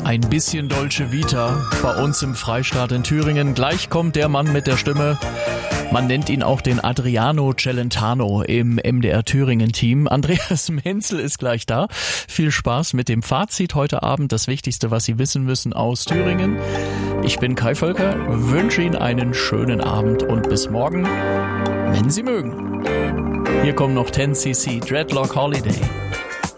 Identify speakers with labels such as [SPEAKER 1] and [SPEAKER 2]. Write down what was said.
[SPEAKER 1] Ein bisschen Dolce Vita bei uns im Freistaat in Thüringen. Gleich kommt der Mann mit der Stimme. Man nennt ihn auch den Adriano Celentano im MDR Thüringen-Team. Andreas Menzel ist gleich da. Viel Spaß mit dem Fazit heute Abend. Das Wichtigste, was Sie wissen müssen aus Thüringen. Ich bin Kai Völker, wünsche Ihnen einen schönen Abend und bis morgen, wenn Sie mögen. Hier kommen noch 10cc Dreadlock Holiday.